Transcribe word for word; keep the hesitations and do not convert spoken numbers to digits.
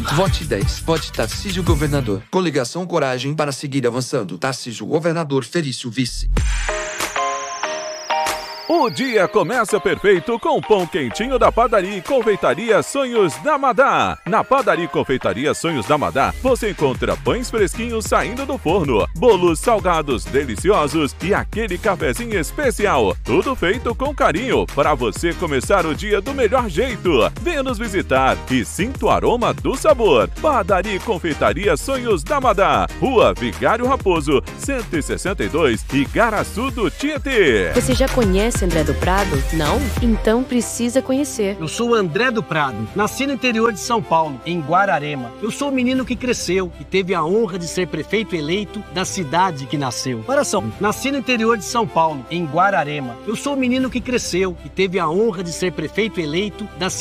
Vote dez. Vote Tarcísio Governador. Coligação Coragem para seguir avançando. Tarcísio Governador, Felício Vice. O dia começa perfeito com o pão quentinho da Padaria e Confeitaria Sonhos da Madá. Na Padaria e Confeitaria Sonhos da Madá, você encontra pães fresquinhos saindo do forno, bolos salgados deliciosos e aquele cafezinho especial. Tudo feito com carinho para você começar o dia do melhor jeito. Venha nos visitar e sinta o aroma do sabor. Padaria e Confeitaria Sonhos da Madá, Rua Vigário Raposo, cento e sessenta e dois, Igaraçu do Tietê. Você já conhece André do Prado? Não? Então precisa conhecer. Eu sou o André do Prado, nasci no interior de São Paulo, em Guararema. Eu sou o menino que cresceu e teve a honra de ser prefeito eleito da cidade que nasceu. Coração, nasci no interior de São Paulo, em Guararema. Eu sou o menino que cresceu e teve a honra de ser prefeito eleito da